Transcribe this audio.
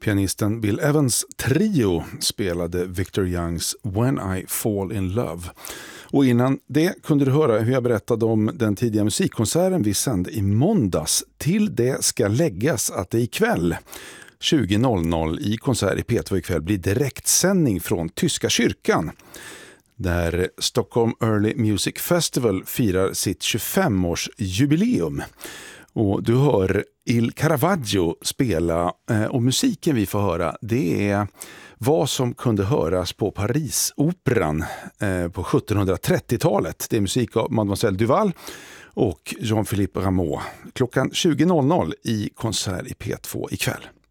Pianisten Bill Evans trio spelade Victor Youngs When I Fall in Love. Och innan det kunde du höra hur jag berättade om den tidiga musikkonserten vi sände i måndags. Till det ska läggas att det ikväll 20.00 i konsert i P2 ikväll blir direktsändning från Tyska kyrkan, där Stockholm Early Music Festival firar sitt 25-årsjubileum. Och du hör Il Caravaggio spela, och musiken vi får höra, det är vad som kunde höras på Parisoperan på 1730-talet. Det är musik av Mademoiselle Duval och Jean-Philippe Rameau. Klockan 20.00 i konsert i P2 ikväll.